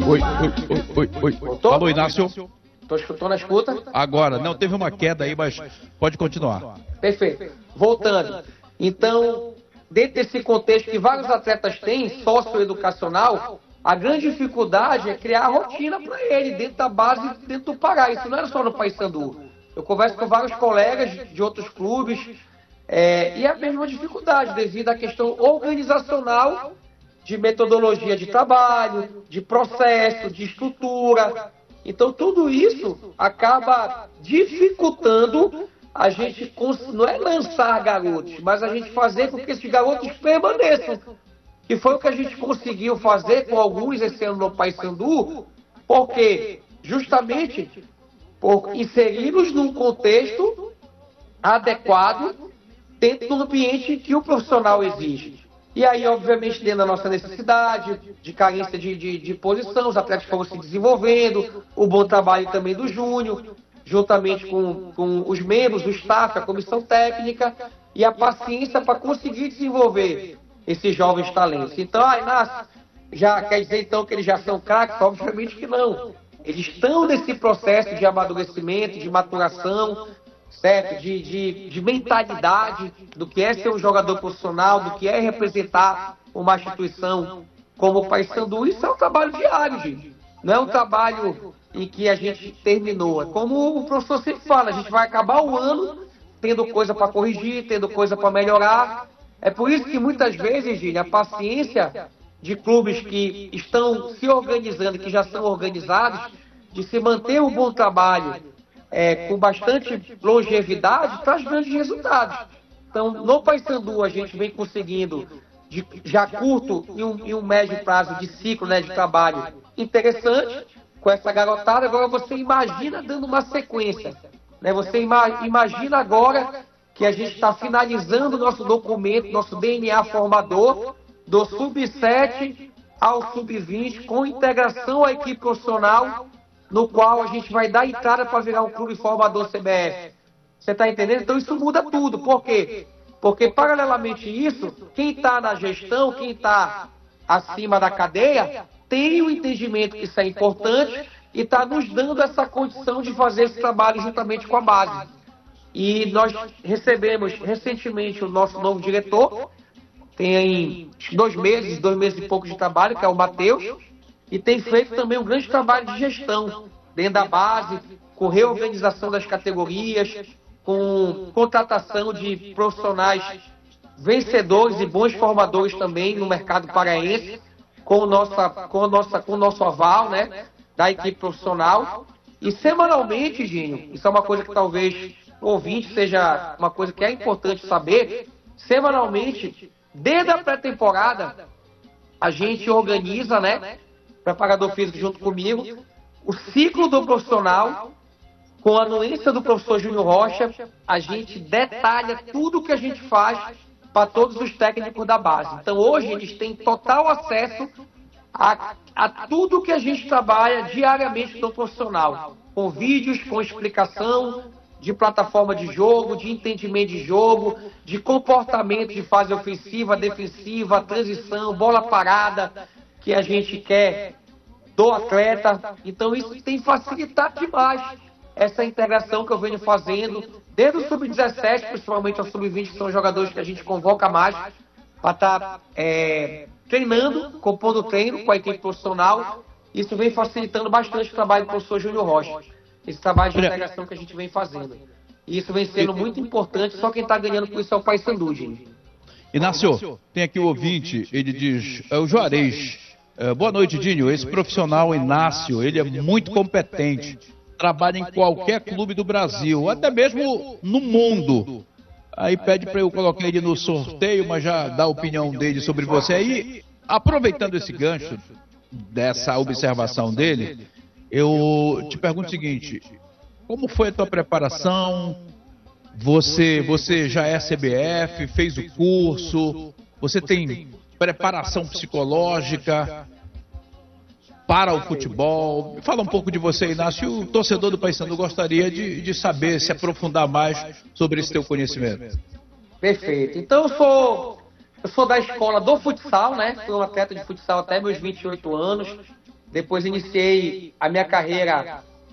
Oi. Voltou? Alô, Inácio? Tô na escuta? Agora, não, teve uma queda aí, mas pode continuar. Perfeito. Voltando. Então, dentro desse contexto que vários atletas têm, socioeducacional, a grande dificuldade é criar a rotina para ele, dentro da base, dentro do Pará. Isso não era só no Paysandu. Eu converso com vários colegas de outros clubes, e é a mesma dificuldade, devido à questão organizacional, de metodologia de trabalho, de processo, de estrutura. Então, tudo isso acaba dificultando a gente, não é lançar garotos, mas a gente fazer com que esses garotos permaneçam. Que foi o que a gente conseguiu fazer com alguns esse ano no Paysandu, porque justamente por inseri-los num contexto adequado dentro do ambiente que o profissional exige. E aí, obviamente, dentro da nossa necessidade, de carência de posição, os atletas foram se desenvolvendo, o bom trabalho também do Júnior, juntamente com os membros, o staff, a comissão técnica, e a paciência para conseguir desenvolver esses jovens talentos. Então, Inácio, já quer dizer então que eles já são craques? Obviamente que não. Eles estão nesse processo de amadurecimento, de maturação, certo? De mentalidade do que é ser um jogador profissional, do que é representar uma instituição como o Paysandu. Isso é um trabalho diário, gente. Não é um trabalho em que a gente terminou. É como o professor sempre fala, a gente vai acabar o ano tendo coisa para corrigir, tendo coisa para melhorar. É por isso que muitas vezes, gente, a paciência de clubes que estão se organizando, que já são organizados, de se manter um bom trabalho com bastante longevidade, traz grandes resultados. Então, no Paysandu, a gente vem conseguindo, já curto e um médio prazo de ciclo, né, de trabalho interessante com essa garotada. Agora você imagina dando uma sequência, né? Você imagina agora que a gente está finalizando o nosso documento, nosso DNA formador, do Sub-7 ao Sub-20, com integração à equipe profissional, no qual a gente vai dar entrada para virar um clube formador CBF. Você está entendendo? Então isso muda tudo. Por quê? Porque, paralelamente a isso, quem está na gestão, quem está acima da cadeia, tem o entendimento que isso é importante e está nos dando essa condição de fazer esse trabalho juntamente com a base. E nós recebemos recentemente o nosso novo diretor, tem 2 meses e pouco de trabalho, que é o Matheus, e tem feito também um grande trabalho de gestão dentro da base, com reorganização das categorias, com contratação de profissionais vencedores e bons formadores também no mercado paraense, com o nosso aval, né, da equipe profissional. E semanalmente, Ginho, isso é uma coisa que talvez o ouvinte seja uma coisa que é importante saber, semanalmente, desde a pré-temporada, a gente organiza, né, preparador físico junto comigo, o ciclo do profissional, com a anuência do professor Júnior Rocha, a gente detalha tudo que a gente faz para todos os técnicos da base. Então hoje eles têm total acesso a tudo que a gente trabalha diariamente no profissional, com vídeos, com explicação de plataforma de jogo, de entendimento de jogo, de comportamento de fase ofensiva, defensiva, transição, bola parada, que a gente quer do atleta. Então isso tem facilitado demais essa integração que eu venho fazendo, desde o Sub-17, principalmente ao Sub-20, que são jogadores que a gente convoca mais para estar treinando, compondo treino com a equipe profissional. Isso vem facilitando bastante o trabalho do professor Júnior Rocha, esse trabalho de integração que a gente vem fazendo. E isso vem sendo muito importante, só quem está ganhando com isso é o Paysandu, gente. Inácio, tem aqui o ouvinte, ele diz, o Juarez, boa noite, Dinho, esse profissional Inácio, ele é muito competente, trabalha em qualquer clube do Brasil, até mesmo no mundo. Aí pede para eu colocar ele no sorteio, mas já dá a opinião dele sobre você. Aí, aproveitando esse gancho dessa observação dele, eu te pergunto o seguinte, como foi a tua preparação? Você já é CBF, fez o curso, você tem preparação psicológica para o futebol? Fala um pouco de você, Inácio. O torcedor do Paysandu gostaria de saber, se aprofundar mais sobre esse teu conhecimento. Perfeito. Então eu sou da escola do futsal, né? Fui um atleta de futsal até meus 28 anos. Depois iniciei a minha carreira